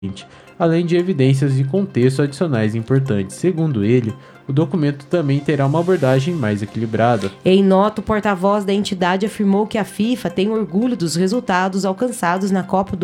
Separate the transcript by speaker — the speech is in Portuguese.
Speaker 1: além de evidências e contexto adicionais importantes. Segundo ele, o documento também terá uma abordagem mais equilibrada.
Speaker 2: Em nota, o porta-voz da entidade afirmou que a FIFA tem orgulho dos resultados alcançados na Copa do